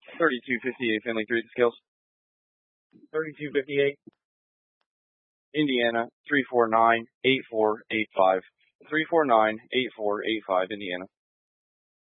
3258 Finley 3 at the scales. 3258. Indiana 3498485. 3498485 Indiana.